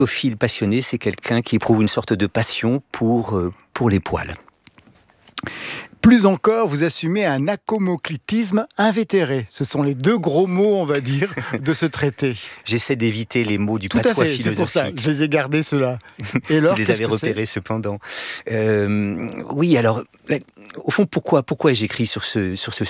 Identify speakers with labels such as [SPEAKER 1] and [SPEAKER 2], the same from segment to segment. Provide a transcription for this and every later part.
[SPEAKER 1] Philosophe passionné, c'est quelqu'un qui éprouve une sorte de passion pour les poils.
[SPEAKER 2] Plus encore, vous assumez un acomoclitisme invétéré. Ce sont les deux gros mots, on va dire, de ce traité.
[SPEAKER 1] J'essaie d'éviter les mots du patois philosophique.
[SPEAKER 2] C'est pour ça, je les ai gardés ceux-là. Et alors,
[SPEAKER 1] vous les avez repérés cependant. Oui, alors, au fond, pourquoi j'écris sur ce sujet ?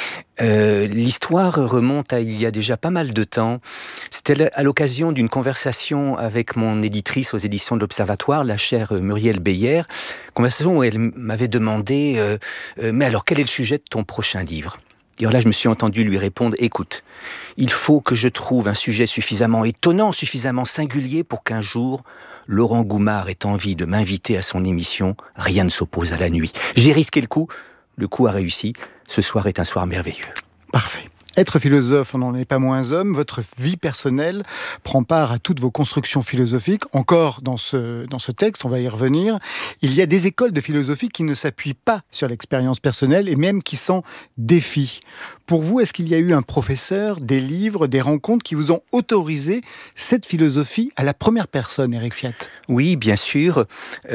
[SPEAKER 1] L'histoire remonte à il y a déjà pas mal de temps. C'était à l'occasion d'une conversation avec mon éditrice aux éditions de l'Observatoire, la chère Muriel Beyer, conversation où elle m'avait demandé mais alors quel est le sujet de ton prochain livre ? Et alors là, je me suis entendu lui répondre, écoute, il faut que je trouve un sujet suffisamment étonnant, suffisamment singulier pour qu'un jour, Laurent Goumard ait envie de m'inviter à son émission « Rien ne s'oppose à la nuit ». J'ai risqué le coup a réussi. Ce soir est un soir merveilleux.
[SPEAKER 2] Parfait. Être philosophe, on n'en est pas moins homme. Votre vie personnelle prend part à toutes vos constructions philosophiques. Encore dans ce texte, on va y revenir. Il y a des écoles de philosophie qui ne s'appuient pas sur l'expérience personnelle et même qui s'en défient. Pour vous, est-ce qu'il y a eu un professeur, des livres, des rencontres qui vous ont autorisé cette philosophie à la première personne, Éric Fiat ?
[SPEAKER 1] Oui, bien sûr.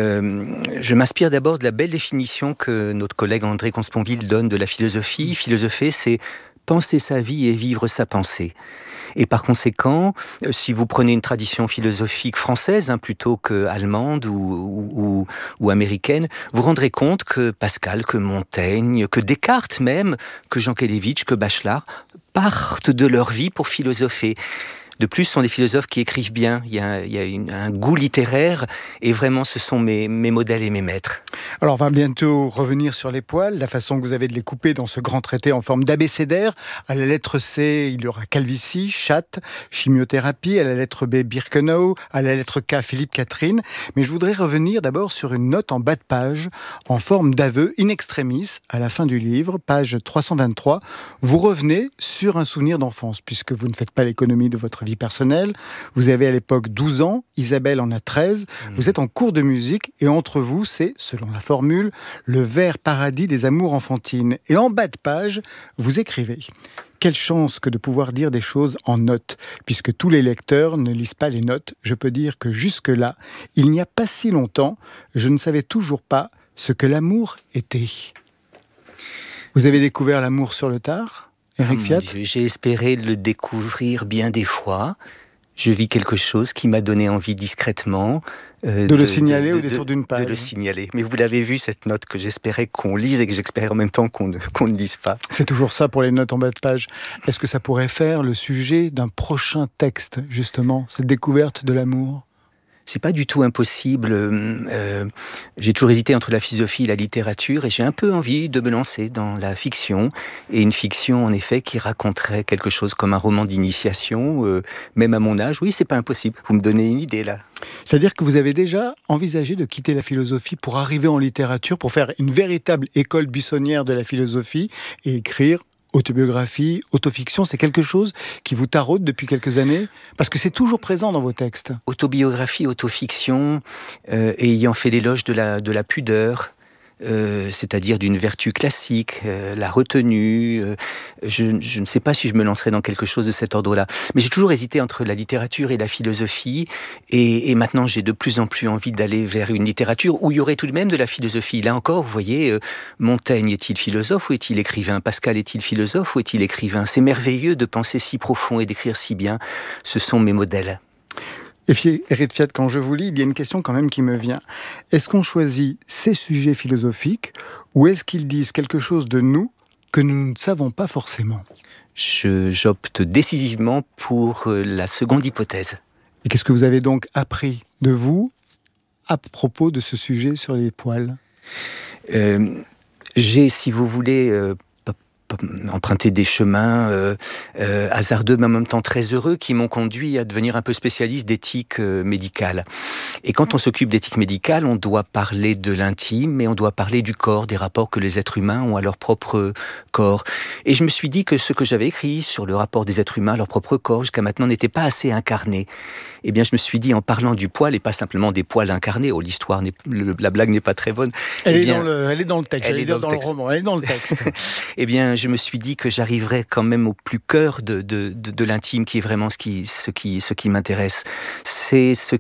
[SPEAKER 1] Je m'inspire d'abord de la belle définition que notre collègue André Consponville donne de la philosophie. Philosopher, c'est penser sa vie et vivre sa pensée. Et par conséquent, si vous prenez une tradition philosophique française, plutôt que allemande ou américaine, vous rendrez compte que Pascal, que Montaigne, que Descartes même, que Jean Kelevitch, que Bachelard partent de leur vie pour philosopher. De plus, ce sont des philosophes qui écrivent bien. Il y a un goût littéraire et vraiment, ce sont mes modèles et mes maîtres.
[SPEAKER 2] Alors, on va bientôt revenir sur les poils, la façon que vous avez de les couper dans ce grand traité en forme d'abécédaire. À la lettre C, il y aura calvitie, chatte, chimiothérapie. À la lettre B, Birkenau. À la lettre K, Philippe Catherine. Mais je voudrais revenir d'abord sur une note en bas de page, en forme d'aveu in extremis, à la fin du livre, page 323. Vous revenez sur un souvenir d'enfance, puisque vous ne faites pas l'économie de votre vie personnelle. Vous avez à l'époque 12 ans, Isabelle en a 13. Vous êtes en cours de musique et entre vous, c'est, selon la formule, le vert paradis des amours enfantines. Et en bas de page, vous écrivez « Quelle chance que de pouvoir dire des choses en notes, puisque tous les lecteurs ne lisent pas les notes. Je peux dire que jusque-là, il n'y a pas si longtemps, je ne savais toujours pas ce que l'amour était. » Vous avez découvert l'amour sur le tard ? Éric Fiat ?
[SPEAKER 1] J'ai espéré le découvrir bien des fois. Je vis quelque chose qui m'a donné envie discrètement
[SPEAKER 2] de le signaler au détour d'une page.
[SPEAKER 1] De le signaler. Mais vous l'avez vu, cette note que j'espérais qu'on lise et que j'espérais en même temps qu'on ne lise pas.
[SPEAKER 2] C'est toujours ça pour les notes en bas de page. Est-ce que ça pourrait faire le sujet d'un prochain texte, justement, cette découverte de l'amour ?
[SPEAKER 1] C'est pas du tout impossible. J'ai toujours hésité entre la philosophie et la littérature et j'ai un peu envie de me lancer dans la fiction. Et une fiction, en effet, qui raconterait quelque chose comme un roman d'initiation, même à mon âge. Oui, c'est pas impossible. Vous me donnez une idée, là.
[SPEAKER 2] C'est-à-dire que vous avez déjà envisagé de quitter la philosophie pour arriver en littérature, pour faire une véritable école buissonnière de la philosophie et écrire autobiographie, autofiction, c'est quelque chose qui vous taraude depuis quelques années ? Parce que c'est toujours présent dans vos textes.
[SPEAKER 1] Autobiographie, autofiction, ayant fait l'éloge de la pudeur, c'est-à-dire d'une vertu classique, la retenue. Je ne sais pas si je me lancerai dans quelque chose de cet ordre-là. Mais j'ai toujours hésité entre la littérature et la philosophie. Et maintenant, j'ai de plus en plus envie d'aller vers une littérature où il y aurait tout de même de la philosophie. Là encore, vous voyez, Montaigne est-il philosophe ou est-il écrivain ? Pascal est-il philosophe ou est-il écrivain ? C'est merveilleux de penser si profond et d'écrire si bien. Ce sont mes modèles.
[SPEAKER 2] Et puis, Éric Fiat, quand je vous lis, il y a une question quand même qui me vient. Est-ce qu'on choisit ces sujets philosophiques ou est-ce qu'ils disent quelque chose de nous que nous ne savons pas forcément ?
[SPEAKER 1] J'opte décisivement pour la seconde hypothèse.
[SPEAKER 2] Et qu'est-ce que vous avez donc appris de vous à propos de ce sujet sur les poils ?
[SPEAKER 1] J'ai, si vous voulez, emprunté des chemins hasardeux, mais en même temps très heureux, qui m'ont conduit à devenir un peu spécialiste d'éthique médicale. Et quand on s'occupe d'éthique médicale, on doit parler de l'intime, mais on doit parler du corps, des rapports que les êtres humains ont à leur propre corps. Et je me suis dit que ce que j'avais écrit sur le rapport des êtres humains à leur propre corps, jusqu'à maintenant, n'était pas assez incarné. Eh bien, je me suis dit, en parlant du poil, et pas simplement des poils incarnés, l'histoire, la blague n'est pas très bonne.
[SPEAKER 2] Elle est dans le texte, elle est dans le roman, elle est dans le texte.
[SPEAKER 1] Eh bien, je me suis dit que j'arriverais quand même au plus cœur de l'intime, qui est vraiment ce qui m'intéresse. C'est ce